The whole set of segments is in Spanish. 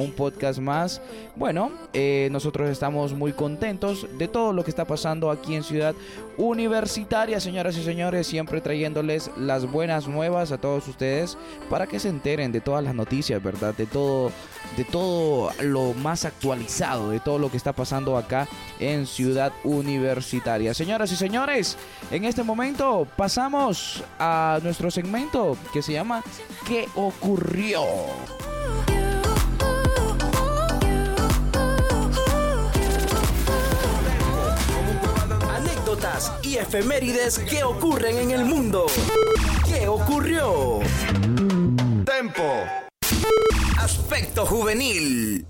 un podcast más. Bueno, nosotros estamos muy contentos de todo lo que está pasando aquí en Ciudad Universitaria, señoras y señores, siempre trayéndoles las buenas nuevas a todos ustedes para que se enteren de todas las noticias, ¿verdad? De todo lo más actualizado, de todo lo que está pasando acá en Ciudad Universitaria. Señoras y señores, en este momento pasamos a nuestro segmento que se llama ¿Qué ocurrió? Anécdotas y efemérides que ocurren en el mundo. ¿Qué ocurrió? Tempo. Aspecto juvenil.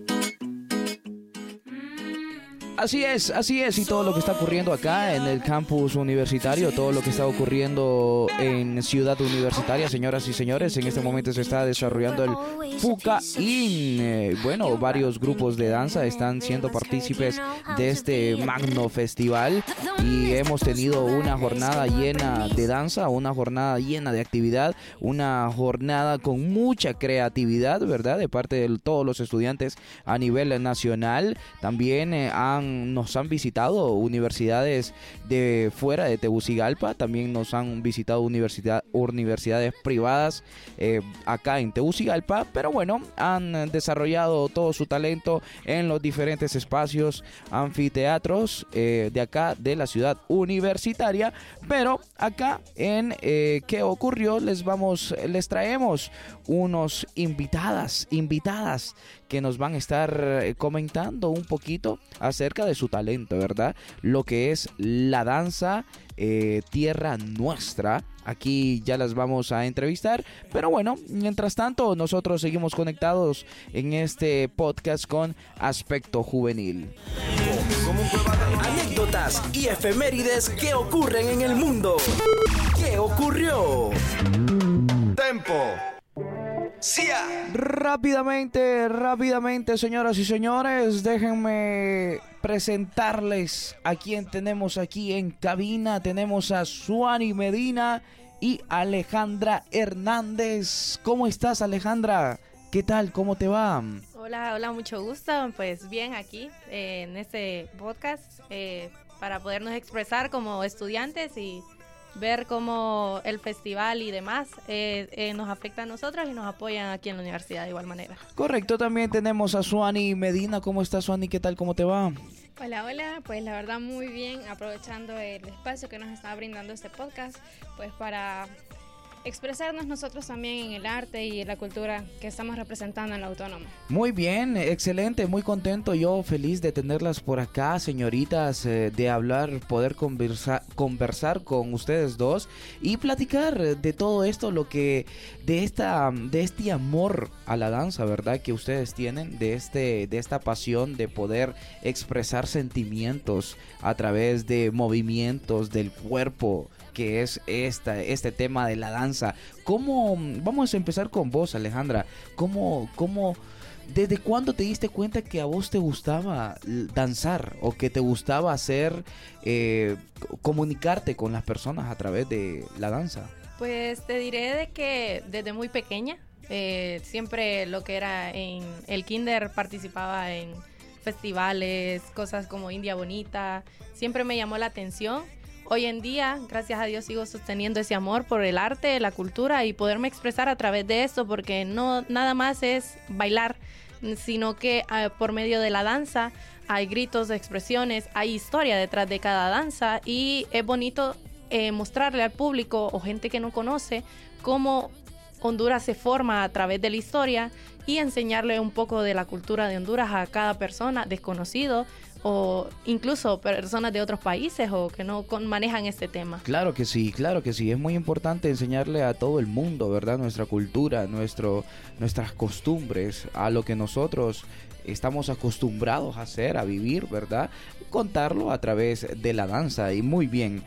Así es, y todo lo que está ocurriendo acá en el campus universitario, todo lo que está ocurriendo en Ciudad Universitaria, señoras y señores, en este momento se está desarrollando el FUCA-IN. Bueno, varios grupos de danza están siendo partícipes de este magno festival y hemos tenido una jornada llena de danza, una jornada llena de actividad, una jornada con mucha creatividad, ¿verdad? De parte de todos los estudiantes a nivel nacional. También nos han visitado universidades de fuera de Tegucigalpa, también nos han visitado universidades privadas acá en Tegucigalpa, pero bueno, han desarrollado todo su talento en los diferentes espacios anfiteatros de acá de la Ciudad Universitaria. Pero acá en ¿Qué ocurrió? Les traemos unos invitadas que nos van a estar comentando un poquito acerca de su talento, ¿verdad? Lo que es la danza tierra nuestra. Aquí ya las vamos a entrevistar, pero bueno, mientras tanto nosotros seguimos conectados en este podcast con Aspecto Juvenil. Anécdotas y efemérides que ocurren en el mundo. ¿Qué ocurrió? Tempo. ¡Sia! Rápidamente, señoras y señores, déjenme presentarles a quien tenemos aquí en cabina. Tenemos a Suani Medina y Alejandra Hernández. ¿Cómo estás, Alejandra? ¿Qué tal? ¿Cómo te va? Hola, mucho gusto. Pues bien, aquí en este podcast para podernos expresar como estudiantes y ver cómo el festival y demás nos afecta a nosotros y nos apoyan aquí en la universidad de igual manera. Correcto, también tenemos a Suani Medina. ¿Cómo estás, Suani? ¿Qué tal? ¿Cómo te va? Hola, pues la verdad muy bien, aprovechando el espacio que nos está brindando este podcast, pues para expresarnos nosotros también en el arte y en la cultura que estamos representando en la Autónoma. Muy bien, excelente, muy contento, yo feliz de tenerlas por acá, señoritas, de hablar, poder conversar con ustedes dos y platicar de todo esto, de este amor a la danza, ¿verdad? Que ustedes tienen, de esta pasión de poder expresar sentimientos a través de movimientos del cuerpo, que es este tema de la danza. Vamos a empezar con vos, Alejandra. ¿Desde cuándo te diste cuenta que a vos te gustaba danzar o que te gustaba comunicarte con las personas a través de la danza? Pues te diré de que desde muy pequeña, siempre lo que era en el kinder participaba en festivales, cosas como India Bonita, siempre me llamó la atención. Hoy en día, gracias a Dios, sigo sosteniendo ese amor por el arte, la cultura y poderme expresar a través de esto, porque no nada más es bailar, sino que por medio de la danza hay gritos, expresiones, hay historia detrás de cada danza y es bonito mostrarle al público o gente que no conoce cómo Honduras se forma a través de la historia y enseñarle un poco de la cultura de Honduras a cada persona, desconocido o incluso personas de otros países o que no manejan este tema. Claro que sí, es muy importante enseñarle a todo el mundo, ¿verdad? Nuestra cultura, nuestras costumbres, a lo que nosotros estamos acostumbrados a hacer, a vivir, ¿verdad? Contarlo a través de la danza y muy bien,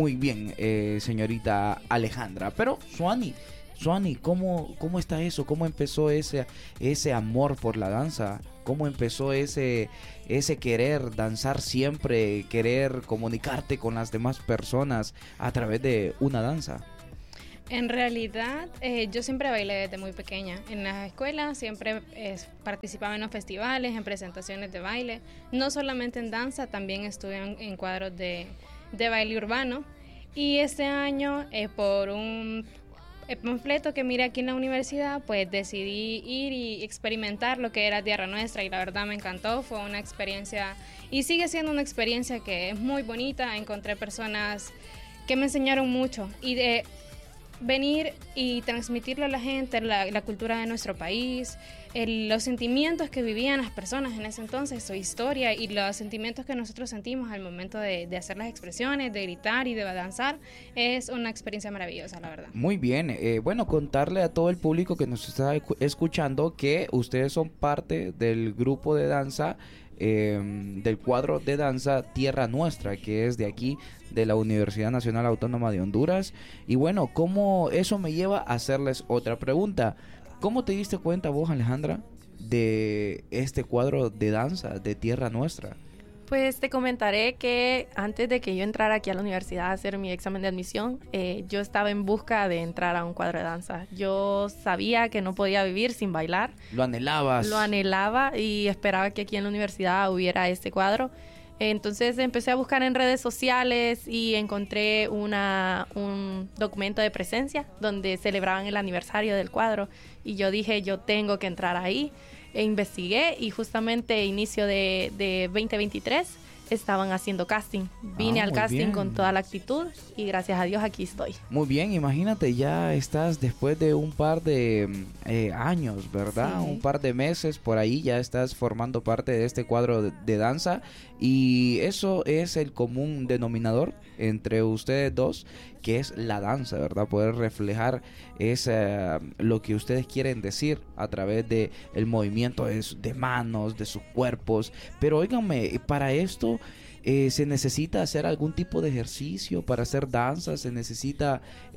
señorita Alejandra. Pero Suani, ¿cómo está eso? ¿Cómo empezó ese amor por la danza? ¿Cómo empezó ese querer danzar siempre, querer comunicarte con las demás personas a través de una danza? En realidad, yo siempre bailé desde muy pequeña. En las escuelas siempre participaba en los festivales, en presentaciones de baile. No solamente en danza, también estuve en cuadros de baile urbano. Y este año, por un panfleto que miré aquí en la universidad, pues decidí ir y experimentar lo que era Tierra Nuestra, y la verdad me encantó. Fue una experiencia y sigue siendo una experiencia que es muy bonita. Encontré personas que me enseñaron mucho, y de venir y transmitirle a la gente la cultura de nuestro país, los sentimientos que vivían las personas en ese entonces, su historia y los sentimientos que nosotros sentimos al momento de hacer las expresiones, de gritar y de danzar, es una experiencia maravillosa, la verdad. Muy bien, bueno, contarle a todo el público que nos está escuchando que ustedes son parte del grupo de danza, del cuadro de danza Tierra Nuestra, que es de aquí, de la Universidad Nacional Autónoma de Honduras. Y bueno, ¿cómo eso me lleva a hacerles otra pregunta? ¿Cómo te diste cuenta vos, Alejandra, de este cuadro de danza de Tierra Nuestra? Pues te comentaré que antes de que yo entrara aquí a la universidad a hacer mi examen de admisión, yo estaba en busca de entrar a un cuadro de danza. Yo sabía que no podía vivir sin bailar. ¿Lo anhelabas? Lo anhelaba y esperaba que aquí en la universidad hubiera este cuadro. Entonces empecé a buscar en redes sociales y encontré un documento de presencia donde celebraban el aniversario del cuadro. Y yo dije, yo tengo que entrar ahí. E investigué y justamente inicio de 2023 estaban haciendo casting. Vine al casting bien, con toda la actitud y gracias a Dios aquí estoy. Muy bien, imagínate, ya estás después de un par de años, ¿verdad? Sí. Un par de meses por ahí ya estás formando parte de este cuadro de danza, y eso es el común denominador entre ustedes dos, que es la danza, ¿verdad? Poder reflejar lo que ustedes quieren decir a través de el movimiento de manos, de sus cuerpos. Pero óiganme, para esto se necesita hacer algún tipo de ejercicio para hacer danza, se necesita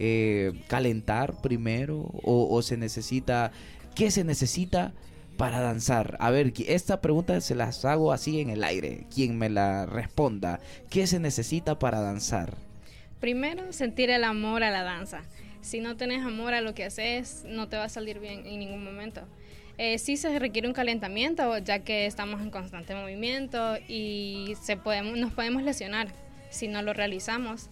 calentar primero, o se necesita, ¿qué se necesita para danzar? A ver, esta pregunta se las hago así en el aire, quien me la responda. ¿Qué se necesita para danzar? Primero, sentir el amor a la danza. Si no tenés amor a lo que haces, no te va a salir bien en ningún momento. Sí se requiere un calentamiento, ya que estamos en constante movimiento y nos podemos lesionar si no lo realizamos.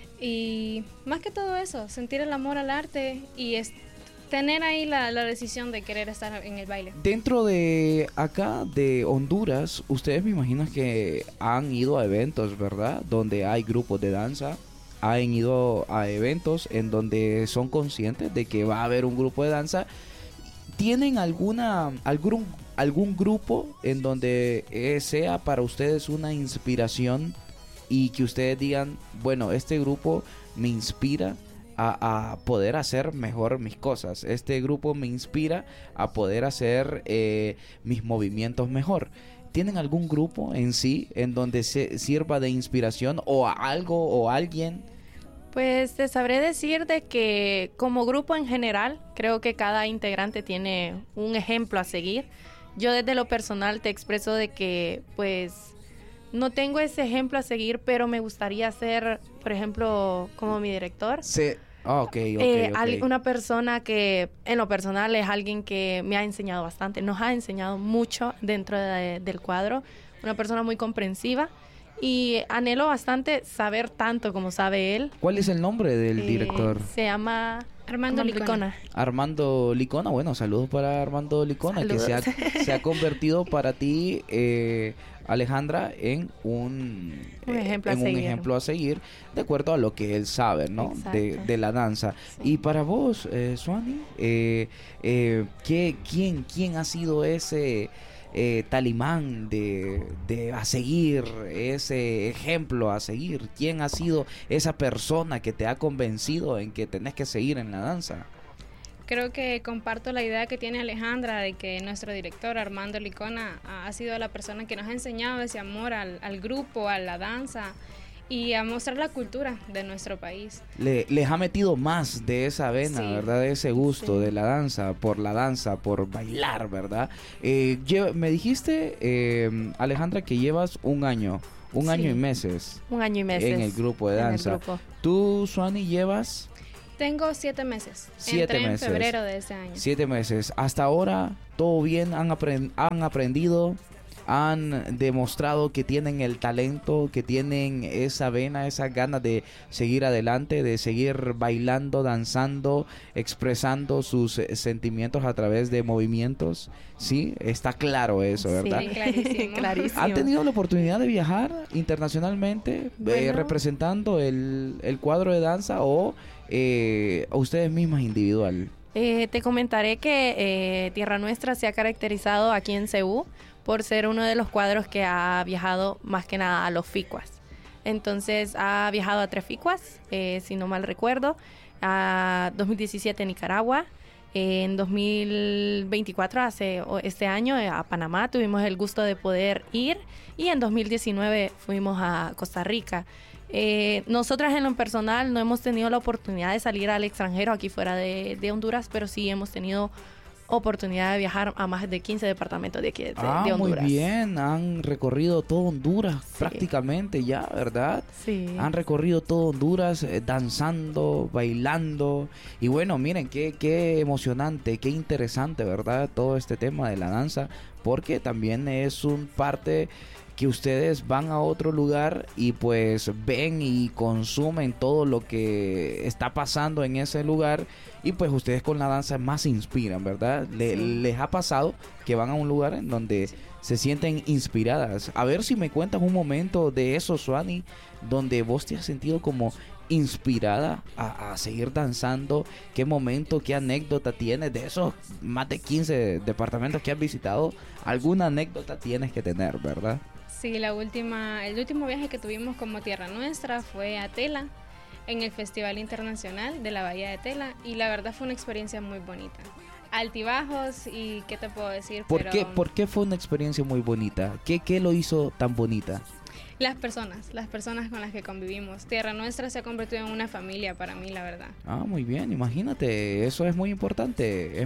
Y más que todo eso, sentir el amor al arte y tener ahí la decisión de querer estar en el baile. Dentro de acá, de Honduras, ustedes me imagino que han ido a eventos, ¿verdad? Donde hay grupos de danza. Han ido a eventos en donde son conscientes de que va a haber un grupo de danza. ¿Tienen algún grupo en donde sea para ustedes una inspiración y que ustedes digan, bueno, este grupo me inspira a poder hacer mejor mis cosas? Este grupo me inspira a poder hacer mis movimientos mejor. ¿Tienen algún grupo en sí en donde se sirva de inspiración o a algo o a alguien? Pues te sabré decir de que como grupo en general, creo que cada integrante tiene un ejemplo a seguir. Yo desde lo personal te expreso de que pues no tengo ese ejemplo a seguir, pero me gustaría ser, por ejemplo, como mi director. Sí. Okay. Una persona que en lo personal es alguien que me ha enseñado bastante, nos ha enseñado mucho dentro del cuadro, una persona muy comprensiva y anhelo bastante saber tanto como sabe él. ¿Cuál es el nombre del director? Se llama Armando Licona. Armando Licona, bueno, saludos para Armando Licona, saludos. Que se ha convertido para ti, Alejandra, en un ejemplo a seguir, de acuerdo a lo que él sabe, ¿no? De la danza. Sí. Y para vos, Suani, ¿quién ha sido ese talimán de a seguir, ese ejemplo a seguir? ¿Quién ha sido esa persona que te ha convencido en que tenés que seguir en la danza? Creo que comparto la idea que tiene Alejandra de que nuestro director Armando Licona ha sido la persona que nos ha enseñado ese amor al grupo, a la danza y a mostrar la cultura de nuestro país. Les ha metido más de esa vena, sí, ¿verdad? De ese gusto, sí, de la danza, por bailar, ¿verdad? Me dijiste, Alejandra, que llevas un año sí, y meses. Un año y meses. En el grupo de danza. ¿Tú, Suani, llevas? Tengo 7 meses. 7 Entré meses. en febrero de ese año. 7 meses. Hasta ahora, todo bien, han aprendido, han demostrado que tienen el talento, que tienen esa vena, esas ganas de seguir adelante, de seguir bailando, danzando, expresando sus sentimientos a través de movimientos. Sí, está claro eso, ¿verdad? Sí, clarísimo. Clarísimo. ¿Han tenido la oportunidad de viajar internacionalmente Bueno. representando el cuadro de danza o ustedes mismas individual? Te comentaré que Tierra Nuestra se ha caracterizado aquí en Ceú por ser uno de los cuadros que ha viajado más que nada a los FICUAS. Entonces ha viajado a 3 FICUAS, si no mal recuerdo, a 2017 Nicaragua, en 2024, este año, a Panamá tuvimos el gusto de poder ir, y en 2019 fuimos a Costa Rica. Nosotras en lo personal no hemos tenido la oportunidad de salir al extranjero aquí fuera de Honduras, pero sí hemos tenido oportunidad de viajar a más de 15 departamentos de aquí de Honduras. Muy bien, han recorrido todo Honduras prácticamente ya, ¿verdad? Sí. Han recorrido todo Honduras danzando, bailando, y bueno, miren, qué emocionante, qué interesante, ¿verdad? Todo este tema de la danza, porque también es un parte que ustedes van a otro lugar y pues ven y consumen todo lo que está pasando en ese lugar, y pues ustedes con la danza más se inspiran, ¿verdad? ¿Les ha pasado que van a un lugar en donde se sienten inspiradas? A ver si me cuentas un momento de eso, Suani, donde vos te has sentido como inspirada a seguir danzando. ¿Qué momento, qué anécdota tienes de esos más de 15 departamentos que has visitado? Alguna anécdota tienes que tener, ¿verdad? Sí, el último viaje que tuvimos como Tierra Nuestra fue a Tela, en el Festival Internacional de la Bahía de Tela, y la verdad fue una experiencia muy bonita. Altibajos y qué te puedo decir. ¿Por qué fue una experiencia muy bonita? ¿Qué lo hizo tan bonita? Las personas con las que convivimos. Tierra Nuestra se ha convertido en una familia para mí, la verdad. Muy bien, imagínate, eso es muy importante,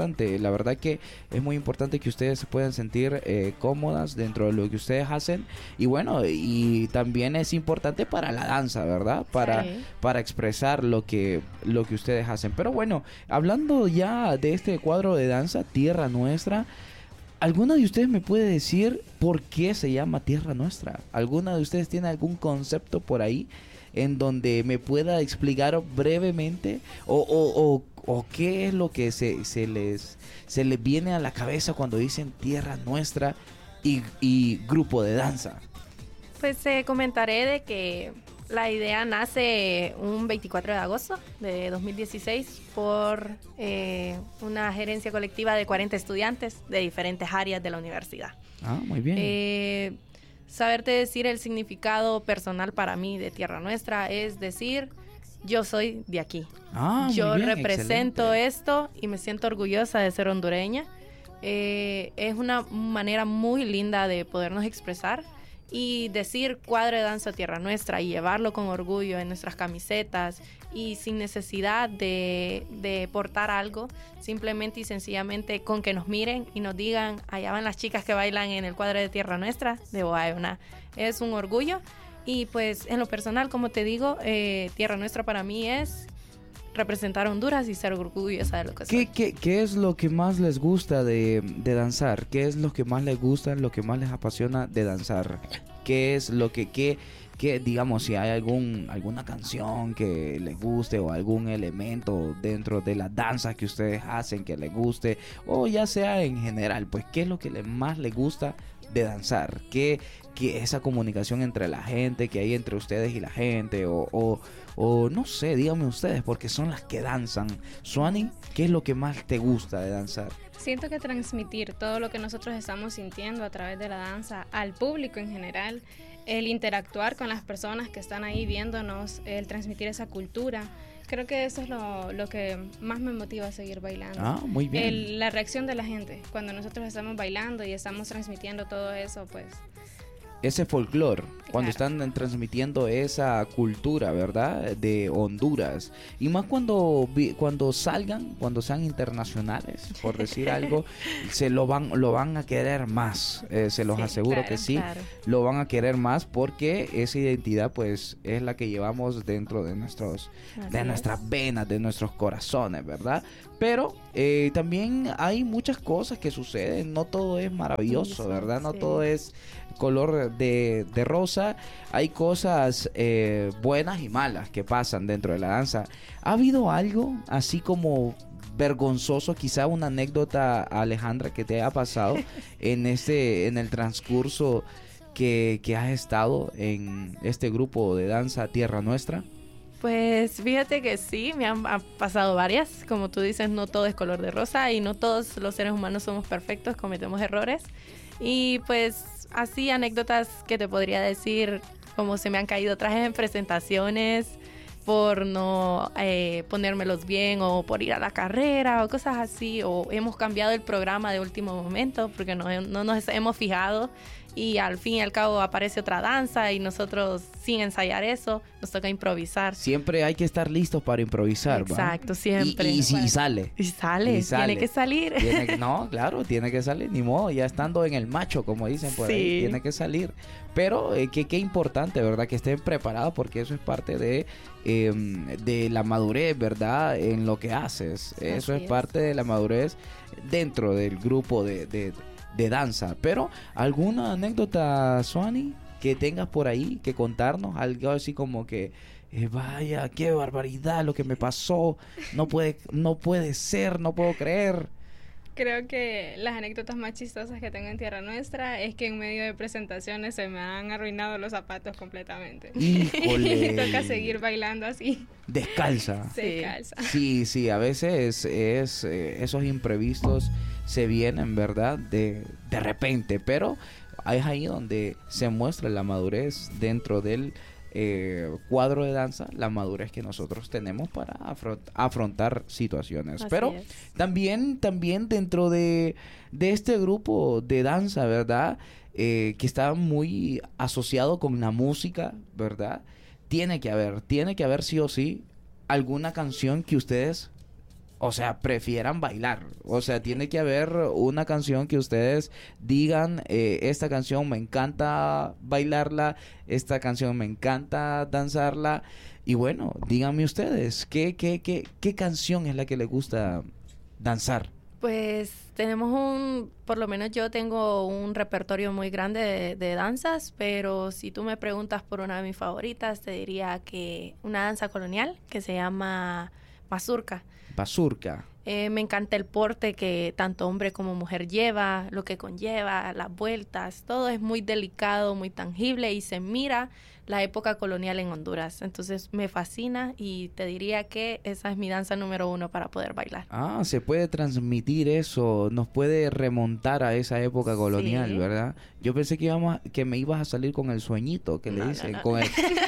la verdad que es muy importante que ustedes se puedan sentir cómodas dentro de lo que ustedes hacen, y bueno, y también es importante para la danza, ¿verdad? Para expresar lo que ustedes hacen. Pero bueno, hablando ya de este cuadro de danza, Tierra Nuestra, ¿alguna de ustedes me puede decir por qué se llama Tierra Nuestra? ¿Alguna de ustedes tiene algún concepto por ahí en donde me pueda explicar brevemente? ¿O qué es lo que se les viene a la cabeza cuando dicen Tierra Nuestra y grupo de danza? Pues comentaré de que la idea nace un 24 de agosto de 2016 por una gerencia colectiva de 40 estudiantes de diferentes áreas de la universidad. Muy bien. Saberte decir el significado personal para mí de Tierra Nuestra es decir, yo soy de aquí. Yo muy bien, represento excelente. esto y me siento orgullosa de ser hondureña. Es una manera muy linda de podernos expresar y decir cuadro de danza Tierra Nuestra y llevarlo con orgullo en nuestras camisetas y sin necesidad de portar algo, simplemente y sencillamente con que nos miren y nos digan, allá van las chicas que bailan en el cuadro de Tierra Nuestra de Boaena. Es un orgullo, y pues en lo personal, como te digo, Tierra Nuestra para mí es representar a Honduras y ser orgullosa de lo que soy. ¿Qué es lo que más les gusta de danzar? ¿Qué es lo que más les gusta, lo que más les apasiona de danzar? ¿Qué es lo que digamos, si hay alguna canción que les guste o algún elemento dentro de la danza que ustedes hacen que les guste, o ya sea en general, pues qué es lo que más les gusta de danzar? ¿Qué esa comunicación entre la gente que hay entre ustedes y la gente, o no sé, díganme ustedes, porque son las que danzan. Suani, ¿qué es lo que más te gusta de danzar? Siento que transmitir todo lo que nosotros estamos sintiendo a través de la danza al público en general, el interactuar con las personas que están ahí viéndonos, el transmitir esa cultura, creo que eso es lo que más me motiva a seguir bailando. Muy bien. La reacción de la gente cuando nosotros estamos bailando y estamos transmitiendo todo eso, pues ese folclore, cuando Claro. están transmitiendo esa cultura, ¿verdad? De Honduras. Y más cuando salgan, cuando sean internacionales, por decir algo, lo van a querer más. Se los Sí, aseguro claro, que sí. Claro. Lo van a querer más porque esa identidad pues es la que llevamos dentro de Así es. nuestras venas, de nuestros corazones, ¿verdad? Pero también hay muchas cosas que suceden, no todo es maravilloso, Sí, ¿verdad? No sí. todo es color de rosa, hay cosas buenas y malas que pasan dentro de la danza. ¿Ha habido algo así como vergonzoso, quizá una anécdota, Alejandra, que te haya pasado en el transcurso que has estado en este grupo de danza Tierra Nuestra? Pues fíjate que sí, han pasado varias. Como tú dices, no todo es color de rosa y no todos los seres humanos somos perfectos, cometemos errores. Y pues así anécdotas que te podría decir, como se me han caído trajes en presentaciones por no ponérmelos bien o por ir a la carrera o cosas así, o hemos cambiado el programa de último momento porque no nos hemos fijado y al fin y al cabo aparece otra danza y nosotros sin ensayar eso nos toca improvisar. Siempre hay que estar listos para improvisar, ¿va? Exacto, siempre. Y sale. Y sale, Y sale. tiene que salir. No, claro, tiene que salir, ni modo, ya estando en el macho, como dicen por ahí, Sí. tiene que salir. Pero qué importante, ¿verdad? Que estén preparados porque eso es parte de la madurez, ¿verdad? En lo que haces. Eso Así es es. parte de la madurez dentro del grupo de danza. Pero, ¿alguna anécdota, Suani, que tengas por ahí que contarnos? Algo así como que, vaya, qué barbaridad lo que me pasó. No puede ser, no puedo creer. Creo que las anécdotas más chistosas que tengo en Tierra Nuestra es que en medio de presentaciones se me han arruinado los zapatos completamente. Híjole. Y toca seguir bailando así, Descalza. descalza. Sí, a veces esos imprevistos se vienen, ¿verdad? De repente, pero es ahí donde se muestra la madurez dentro del cuadro de danza, la madurez que nosotros tenemos para afrontar situaciones. Así Pero es. también dentro de este grupo de danza, ¿verdad? Que está muy asociado con la música, ¿verdad? Tiene que haber sí o sí alguna canción que ustedes, o sea, prefieran bailar. O sea, tiene que haber una canción que ustedes digan, esta canción me encanta bailarla, esta canción me encanta danzarla. Y bueno, díganme ustedes, ¿qué canción es la que les gusta danzar? Pues por lo menos yo tengo un repertorio muy grande de danzas, pero si tú me preguntas por una de mis favoritas, te diría que una danza colonial que se llama mazurca. Mazurca. Me encanta el porte que tanto hombre como mujer lleva, lo que conlleva, las vueltas, todo es muy delicado, muy tangible y se mira la época colonial en Honduras. Entonces me fascina y te diría que esa es mi danza número 1 para poder bailar. Ah, se puede transmitir eso, nos puede remontar a esa época colonial, Sí. ¿verdad? Yo pensé que me ibas a salir con el sueñito que le No, dicen, no. con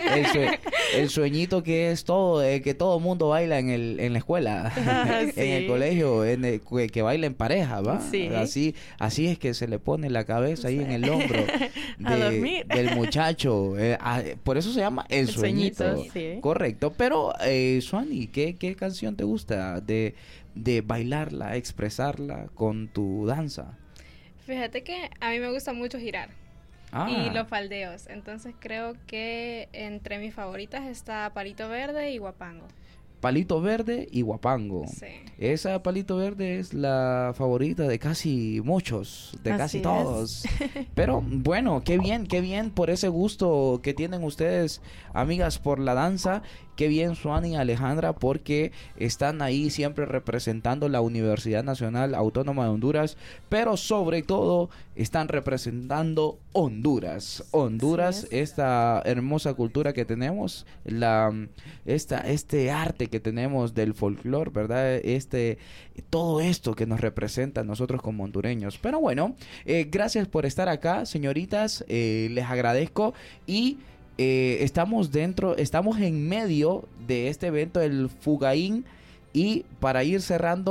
el sueñito que es todo, que todo mundo baila en la escuela, Sí. en el colegio, que baila en pareja, ¿va? Sí. Así es que se le pone la cabeza ahí en el hombro A dormir. del muchacho. Por eso se llama el sueñito. Sí. Correcto, pero Suani, ¿qué canción te gusta de bailarla, expresarla con tu danza? Fíjate que a mí me gusta mucho girar y los faldeos. Entonces creo que entre mis favoritas está Palito Verde y Guapango. Palito Verde y Guapango. Sí. Esa Palito Verde es la favorita de casi muchos, de Así casi es. todos. Pero bueno, qué bien por ese gusto que tienen ustedes, amigas, por la danza. Qué bien, Suani y Alejandra, porque están ahí siempre representando la Universidad Nacional Autónoma de Honduras, pero sobre todo están representando Honduras. Honduras, Así esta hermosa cultura que tenemos, este arte que tenemos del folclore, ¿verdad? Todo esto que nos representa a nosotros como hondureños. Pero bueno, gracias por estar acá, señoritas, les agradezco y estamos en medio de este evento del Fugaín y para ir cerrando,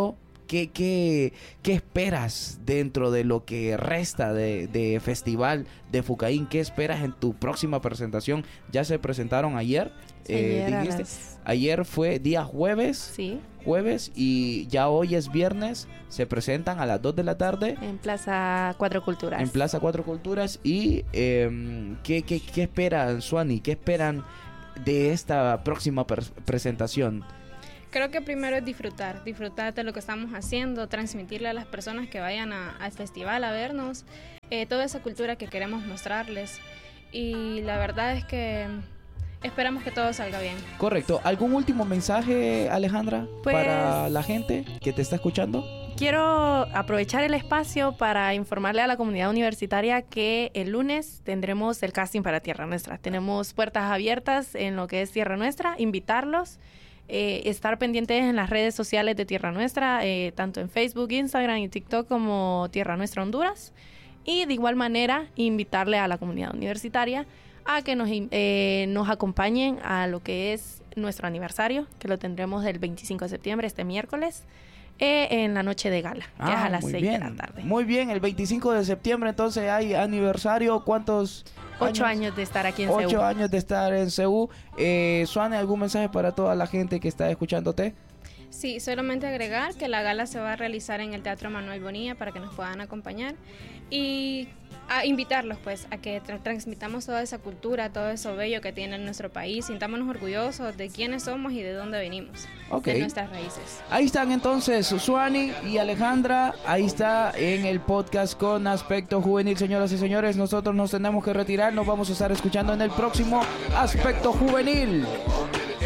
¿qué esperas dentro de lo que resta de Festival de Fucaín? ¿Qué esperas en tu próxima presentación? Ya se presentaron ayer, dijiste. Ayer fue día jueves. Sí. Jueves, y ya hoy es viernes. Se presentan a las 2 de la tarde. En Plaza Cuatro Culturas. En Plaza Cuatro Culturas. Y ¿qué esperan, Suani? ¿Qué esperan de esta próxima presentación? Creo que primero es disfrutar de lo que estamos haciendo, transmitirle a las personas que vayan al festival a vernos toda esa cultura que queremos mostrarles. Y la verdad es que esperamos que todo salga bien. Correcto. ¿Algún último mensaje, Alejandra, pues, para la gente que te está escuchando? Quiero aprovechar el espacio para informarle a la comunidad universitaria que el lunes tendremos el casting para Tierra Nuestra. Tenemos puertas abiertas en lo que es Tierra Nuestra, invitarlos, estar pendientes en las redes sociales de Tierra Nuestra, tanto en Facebook, Instagram y TikTok como Tierra Nuestra Honduras. Y de igual manera, invitarle a la comunidad universitaria a que nos acompañen a lo que es nuestro aniversario, que lo tendremos el 25 de septiembre, este miércoles, en la noche de gala, que es a las 6 de la tarde. Muy bien, el 25 de septiembre entonces hay aniversario. ¿Cuántos? 8 años de estar aquí en CEU. 8 años de estar en CEU. Suane, ¿algún mensaje para toda la gente que está escuchándote? Sí, solamente agregar que la gala se va a realizar en el Teatro Manuel Bonilla para que nos puedan acompañar y a invitarlos pues a que transmitamos toda esa cultura, todo eso bello que tiene nuestro país, sintámonos orgullosos de quiénes somos y de dónde venimos, de nuestras raíces. Ahí están entonces Suani y Alejandra, ahí está en el podcast con Aspecto Juvenil. Señoras y señores, nosotros nos tenemos que retirar, nos vamos a estar escuchando en el próximo Aspecto Juvenil.